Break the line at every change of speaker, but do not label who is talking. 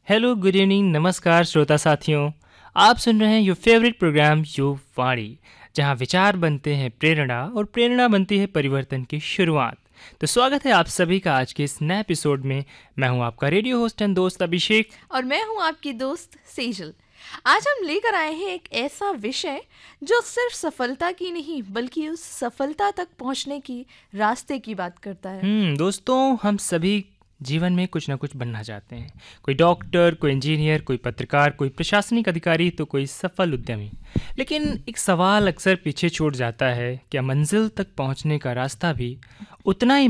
Hello, good evening, नमस्कार श्रोता साथियों। आप सुन रहे हैं योर फेवरेट प्रोग्राम युव वाणी, जहां विचार बनते हैं प्रेरणा और प्रेरणा बनती है परिवर्तन की शुरुआत। तो स्वागत है आप सभी का आज के इस नए एपिसोड में। मैं हूं आपका रेडियो होस्ट एंड दोस्त अभिषेक।
और मैं हूं आपकी दोस्त सेजल। आज हम लेकर आए हैं एक ऐसा विषय जो सिर्फ सफलता की नहीं बल्कि उस सफलता तक पहुंचने की रास्ते की बात करता है।
दोस्तों, हम सभी जीवन में कुछ ना कुछ बनना चाहते हैं। कोई डॉक्टर, कोई इंजीनियर, कोई पत्रकार, कोई प्रशासनिक अधिकारी, तो कोई सफल उद्यमी। लेकिन एक सवाल अक्सर पीछे छूट जाता है, क्या मंजिल तक पहुंचने का रास्ता भी उतना ही